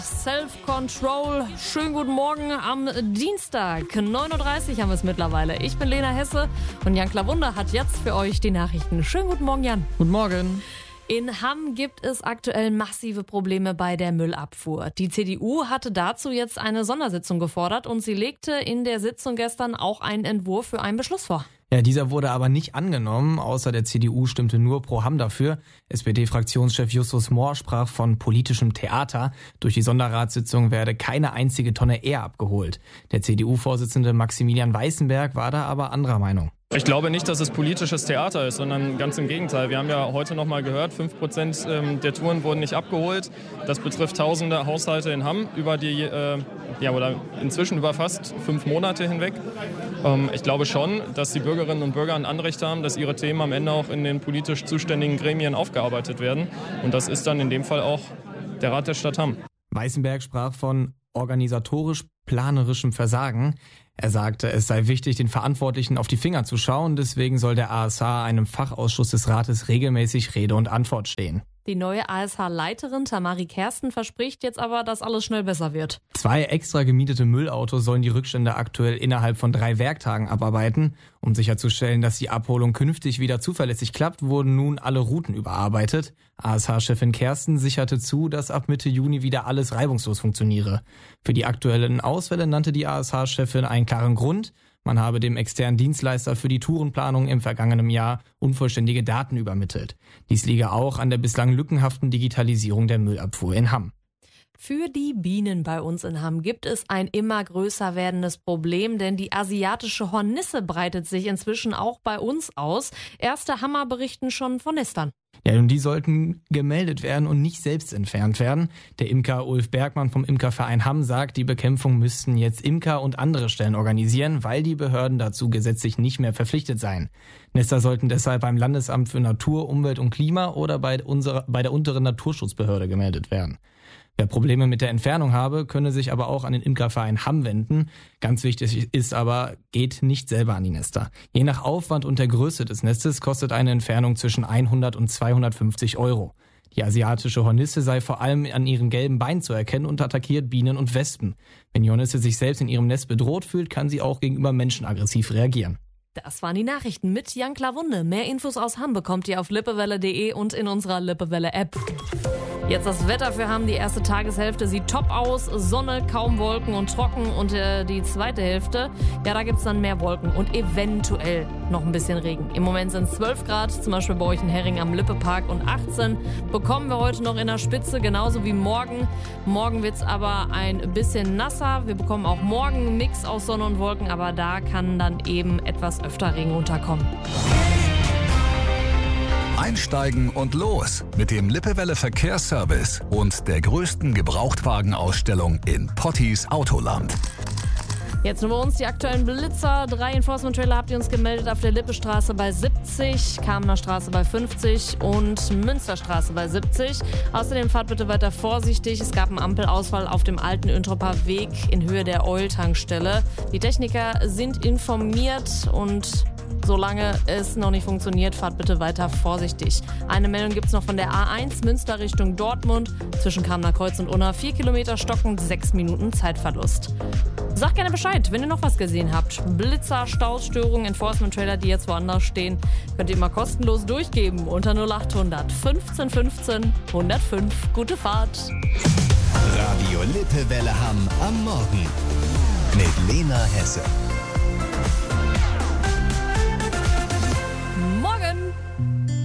Self-Control. Schönen guten Morgen am Dienstag. 9.30 Uhr haben wir es mittlerweile. Ich bin Lena Hesse und Jan Klawunde hat jetzt für euch die Nachrichten. Schönen guten Morgen, Jan. Guten Morgen. In Hamm gibt es aktuell massive Probleme bei der Müllabfuhr. Die CDU hatte dazu jetzt eine Sondersitzung gefordert und sie legte in der Sitzung gestern auch einen Entwurf für einen Beschluss vor. Ja, dieser wurde aber nicht angenommen. Außer der CDU stimmte nur Pro Hamm dafür. SPD-Fraktionschef Justus Mohr sprach von politischem Theater. Durch die Sonderratssitzung werde keine einzige Tonne Ehr abgeholt. Der CDU-Vorsitzende Maximilian Weißenberg war da aber anderer Meinung. Ich glaube nicht, dass es politisches Theater ist, sondern ganz im Gegenteil. Wir haben ja heute noch mal gehört, 5% der Touren wurden nicht abgeholt. Das betrifft tausende Haushalte in Hamm über die, oder inzwischen über fast 5 Monate hinweg. Ich glaube schon, dass die Bürgerinnen und Bürger ein Anrecht haben, dass ihre Themen am Ende auch in den politisch zuständigen Gremien aufgearbeitet werden. Und das ist dann in dem Fall auch der Rat der Stadt Hamm. Weißenberg sprach von organisatorisch-planerischem Versagen. Er sagte, es sei wichtig, den Verantwortlichen auf die Finger zu schauen. Deswegen soll der ASH einem Fachausschuss des Rates regelmäßig Rede und Antwort stehen. Die neue ASH-Leiterin Tamari Kersten verspricht jetzt aber, dass alles schnell besser wird. 2 extra gemietete Müllautos sollen die Rückstände aktuell innerhalb von 3 Werktagen abarbeiten. Um sicherzustellen, dass die Abholung künftig wieder zuverlässig klappt, wurden nun alle Routen überarbeitet. ASH-Chefin Kersten sicherte zu, dass ab Mitte Juni wieder alles reibungslos funktioniere. Für die aktuellen Ausfälle nannte die ASH-Chefin einen klaren Grund. Man habe dem externen Dienstleister für die Tourenplanung im vergangenen Jahr unvollständige Daten übermittelt. Dies liege auch an der bislang lückenhaften Digitalisierung der Müllabfuhr in Hamm. Für die Bienen bei uns in Hamm gibt es ein immer größer werdendes Problem, denn die asiatische Hornisse breitet sich inzwischen auch bei uns aus. Erste Hammer berichten schon von Nestern. Ja, und die sollten gemeldet werden und nicht selbst entfernt werden. Der Imker Ulf Bergmann vom Imkerverein Hamm sagt, die Bekämpfung müssten jetzt Imker und andere Stellen organisieren, weil die Behörden dazu gesetzlich nicht mehr verpflichtet seien. Nester sollten deshalb beim Landesamt für Natur, Umwelt und Klima oder bei der unteren Naturschutzbehörde gemeldet werden. Wer Probleme mit der Entfernung habe, könne sich aber auch an den Imkerverein Hamm wenden. Ganz wichtig ist aber, geht nicht selber an die Nester. Je nach Aufwand und der Größe des Nestes kostet eine Entfernung zwischen 100 und 250 €. Die asiatische Hornisse sei vor allem an ihren gelben Beinen zu erkennen und attackiert Bienen und Wespen. Wenn die Hornisse sich selbst in ihrem Nest bedroht fühlt, kann sie auch gegenüber Menschen aggressiv reagieren. Das waren die Nachrichten mit Jan Klawunde. Mehr Infos aus Hamm bekommt ihr auf lippewelle.de und in unserer Lippewelle-App. Jetzt das Wetter für Hamm. Die erste Tageshälfte sieht top aus. Sonne, kaum Wolken und trocken. Und die zweite Hälfte, ja, da gibt es dann mehr Wolken und eventuell noch ein bisschen Regen. Im Moment sind es 12 Grad, zum Beispiel bei euch in Herring am Lippepark. Und 18 bekommen wir heute noch in der Spitze, genauso wie morgen. Morgen wird es aber ein bisschen nasser. Wir bekommen auch morgen einen Mix aus Sonne und Wolken. Aber da kann dann eben etwas öfter Regen unterkommen. Einsteigen und los mit dem Lippewelle Verkehrsservice und der größten Gebrauchtwagenausstellung in Potties Autoland. Jetzt nur bei uns die aktuellen Blitzer. 3 Enforcement-Trailer habt ihr uns gemeldet auf der Lippestraße bei 70, Kamener Straße bei 50 und Münsterstraße bei 70. Außerdem fahrt bitte weiter vorsichtig. Es gab einen Ampelausfall auf dem alten Üntroper Weg in Höhe der Eul-Tankstelle. Die Techniker sind informiert und solange es noch nicht funktioniert, fahrt bitte weiter vorsichtig. Eine Meldung gibt es noch von der A1 Münster Richtung Dortmund. Zwischen Kamener Kreuz und Unna 4 Kilometer stockend, 6 Minuten Zeitverlust. Sagt gerne Bescheid, wenn ihr noch was gesehen habt. Blitzer, Stausstörungen, Enforcement-Trailer, die jetzt woanders stehen, könnt ihr immer kostenlos durchgeben unter 0800 15 15 105. Gute Fahrt. Radio Lippewelle Hamm am Morgen mit Lena Hesse.